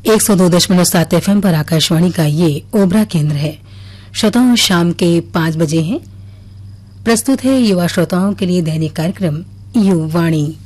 102.7 FM पर आकाशवाणी का ये ओबरा केंद्र है। श्रोताओं, शाम के 5 बजे हैं। प्रस्तुत है युवा श्रोताओं के लिए दैनिक कार्यक्रम युवाणी।